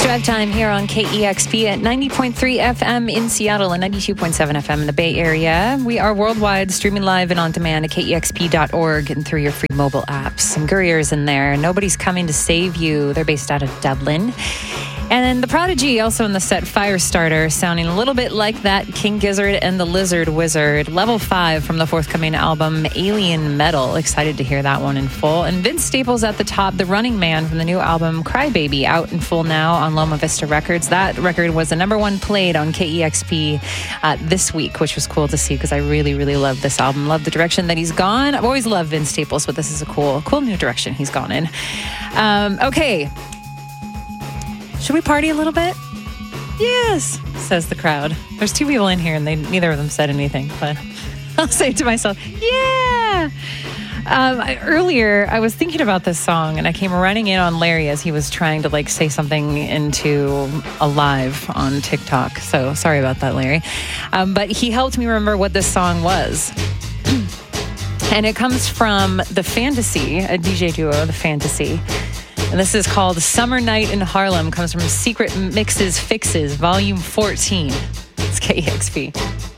Drive Time here on KEXP at 90.3 FM in Seattle and 92.7 FM in the Bay Area. We are worldwide, streaming live and on demand at KEXP.org and through your free mobile apps. Some Gurriers in there. Nobody's Coming to Save You. They're based out of Dublin. And then The Prodigy, also in the set, Firestarter, sounding a little bit like that King Gizzard and the Lizard Wizard. Level 5 from the forthcoming album, Alien Metal. Excited to hear that one in full. And Vince Staples at the top, The Running Man from the new album, Crybaby, out in full now on Loma Vista Records. That record was the number one played on KEXP this week, which was cool to see because I really, really love this album. Love the direction that he's gone. I've always loved Vince Staples, but this is a cool new direction he's gone in. Okay. Should we party a little bit? Yes, says the crowd. There's two people in here and neither of them said anything, but I'll say it to myself, yeah. Earlier, I was thinking about this song and I came running in on Larry as he was trying to say something into a live on TikTok. So sorry about that, Larry. But he helped me remember what this song was. And it comes from The Fantasy, a DJ duo, The Fantasy. And this is called Summer Night in Harlem. Comes from Secret Mixes Fixes, Volume 14. It's KEXP.